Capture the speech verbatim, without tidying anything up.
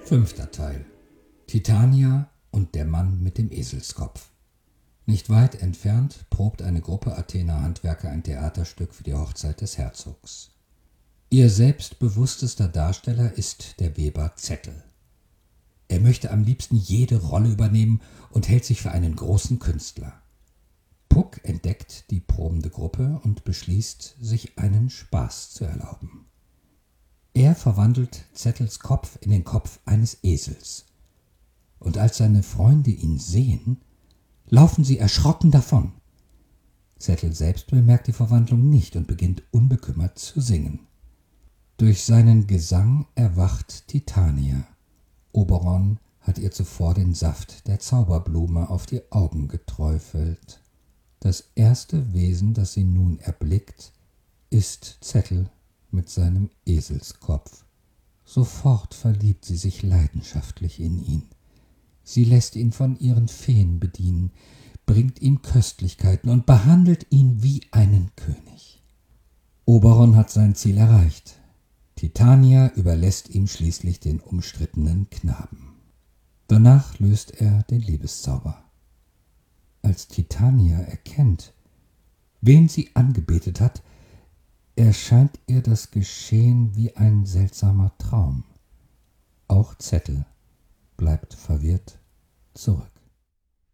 Fünfter Teil. Titania und der Mann mit dem Eselskopf. Nicht weit entfernt probt eine Gruppe Athener Handwerker ein Theaterstück für die Hochzeit des Herzogs. Ihr selbstbewusstester Darsteller ist der Weber Zettel. Er möchte am liebsten jede Rolle übernehmen und hält sich für einen großen Künstler. Puck entdeckt die probende Gruppe und beschließt, sich einen Spaß zu erlauben. Er verwandelt Zettels Kopf in den Kopf eines Esels. Und als seine Freunde ihn sehen, laufen sie erschrocken davon. Zettel selbst bemerkt die Verwandlung nicht und beginnt unbekümmert zu singen. Durch seinen Gesang erwacht Titania. Oberon hat ihr zuvor den Saft der Zauberblume auf die Augen geträufelt. Das erste Wesen, das sie nun erblickt, ist Zettel mit seinem Eselskopf. Sofort verliebt sie sich leidenschaftlich in ihn. Sie lässt ihn von ihren Feen bedienen, bringt ihm Köstlichkeiten und behandelt ihn wie einen König. Oberon hat sein Ziel erreicht. Titania überlässt ihm schließlich den umstrittenen Knaben. Danach löst er den Liebeszauber. Als Titania erkennt, wen sie angebetet hat, erscheint ihr das Geschehen wie ein seltsamer Traum. Auch Zettel bleibt verwirrt zurück.